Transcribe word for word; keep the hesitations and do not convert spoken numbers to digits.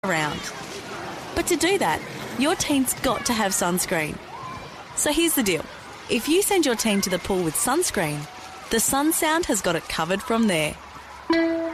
around. But to do that, your teen's got to have sunscreen. So here's the deal. If you send your teen to the pool with sunscreen, the Sun Sound has got it covered from there.